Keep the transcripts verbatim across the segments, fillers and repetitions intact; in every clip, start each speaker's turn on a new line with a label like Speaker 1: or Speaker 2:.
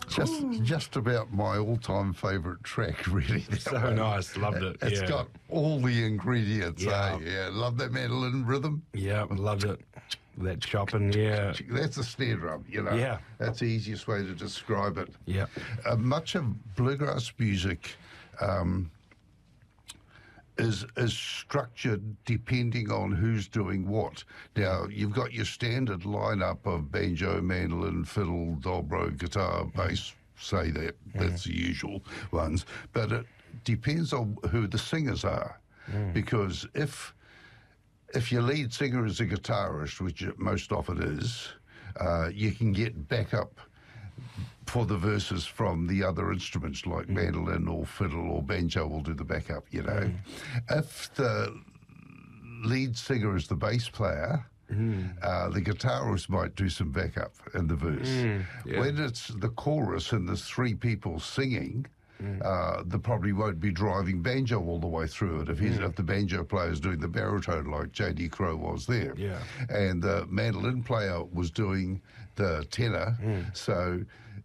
Speaker 1: Just,
Speaker 2: Ooh.
Speaker 1: just about my all-time favourite track, really.
Speaker 2: So
Speaker 1: one.
Speaker 2: nice, loved it.
Speaker 1: It's
Speaker 2: yeah.
Speaker 1: got all the ingredients.
Speaker 2: Yeah.
Speaker 1: Eh? Yeah, love that mandolin rhythm.
Speaker 2: Yeah, loved it. That chopping, yeah.
Speaker 1: That's a snare drum, you know.
Speaker 2: Yeah.
Speaker 1: That's the easiest way to describe it.
Speaker 2: Yeah.
Speaker 1: Uh, much of bluegrass music um, is is structured depending on who's doing what. Now, you've got your standard lineup of banjo, mandolin, fiddle, dobro, guitar, bass, say that. That's the usual ones. But it depends on who the singers are. Mm. Because if if your lead singer is a guitarist, which it most often is, uh, you can get backup for the verses from the other instruments like mm. mandolin or fiddle or banjo will do the backup, you know. Mm. If the lead singer is the bass player, mm. uh, the guitarist might do some backup in the verse. Mm. Yeah. When it's the chorus and there's three people singing, Mm. Uh, they probably won't be driving banjo all the way through it if he's mm. if the banjo player is doing the baritone like J D Crowe was there.
Speaker 2: Yeah.
Speaker 1: And the mandolin player was doing the tenor, mm. so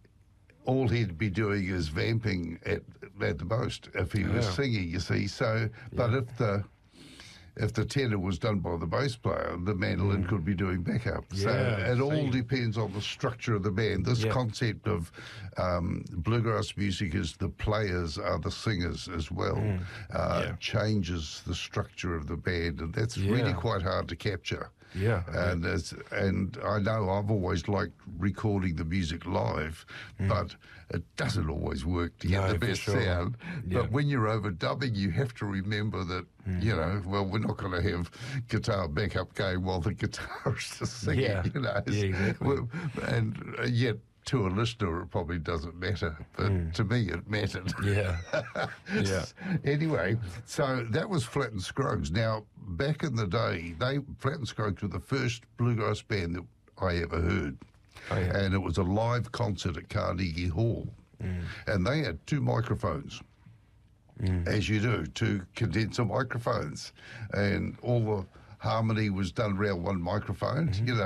Speaker 1: all he'd be doing is vamping at, at the most if he yeah. was singing, you see. So, but yeah. if the if the tenor was done by the bass player, the mandolin mm. could be doing backup.
Speaker 2: Yeah,
Speaker 1: so it
Speaker 2: see.
Speaker 1: all depends on the structure of the band. This
Speaker 2: yeah.
Speaker 1: concept of um, bluegrass music is the players are the singers as well, mm. uh, yeah. changes the structure of the band, and that's yeah. really quite hard to capture.
Speaker 2: Yeah,
Speaker 1: and it's, and I know I've always liked recording the music live, mm. but it doesn't always work to get
Speaker 2: no,
Speaker 1: the best
Speaker 2: sure.
Speaker 1: sound.
Speaker 2: Yeah.
Speaker 1: But when you're overdubbing, you have to remember that, mm. you know, well, we're not going to have guitar backup going while the guitarist is singing,
Speaker 2: yeah.
Speaker 1: you know.
Speaker 2: Yeah, exactly.
Speaker 1: And uh, yet, to a listener, it probably doesn't matter, but mm. to me, it mattered.
Speaker 2: Yeah, yeah.
Speaker 1: Anyway, so that was Flat and Scruggs. Now, back in the day, they Flat and Scruggs were the first bluegrass band that I ever heard,
Speaker 2: oh, yeah.
Speaker 1: and it was a live concert at Carnegie Hall, mm. and they had two microphones. Mm. As you do, two condenser microphones, and all the harmony was done around one microphone. Mm-hmm. You know.